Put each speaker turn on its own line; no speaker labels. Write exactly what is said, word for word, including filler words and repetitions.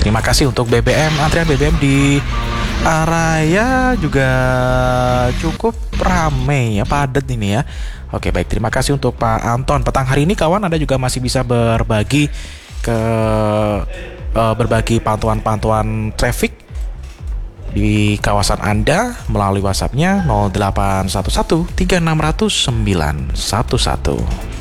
Terima kasih untuk B B M. Antrian B B M di area juga cukup ramai ya, padat ini ya. Oke, baik, terima kasih untuk Pak Anton. Petang hari ini kawan, Anda juga masih bisa berbagi ke uh, berbagi pantauan-pantauan traffic di kawasan Anda melalui WhatsApp-nya nol delapan satu satu tiga enam nol nol sembilan satu satu.